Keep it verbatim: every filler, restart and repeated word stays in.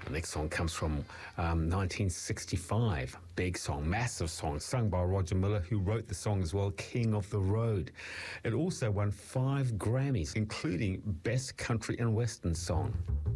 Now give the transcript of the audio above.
The next song comes from um, nineteen sixty-five. Big song, massive song, sung by Roger Miller, who wrote the song as well, King of the Road. It also won five Grammys, including Best Country and Western Song.